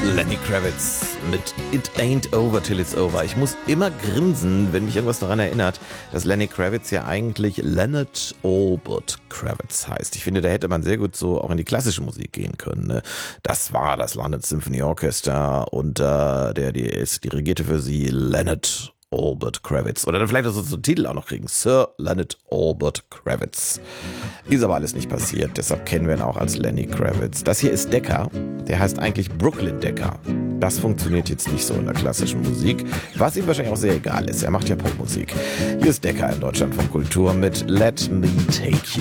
Lenny Kravitz mit It Ain't Over Till It's Over. Ich muss immer grinsen, wenn mich irgendwas daran erinnert, dass Lenny Kravitz ja eigentlich Leonard Albert Kravitz heißt. Ich finde, da hätte man sehr gut so auch in die klassische Musik gehen können. Ne? Das war das London Symphony Orchestra und es dirigierte für sie Leonard Albert Kravitz. Oder dann vielleicht so einen Titel auch noch kriegen. Sir Leonard Albert Kravitz. Ist aber alles nicht passiert, deshalb kennen wir ihn auch als Lenny Kravitz. Das hier ist Decca, der heißt eigentlich Brooklyn Decca. Das funktioniert jetzt nicht so in der klassischen Musik, was ihm wahrscheinlich auch sehr egal ist. Er macht ja Popmusik. Hier ist Decca in Deutschland von Kultur mit Let Me Take You.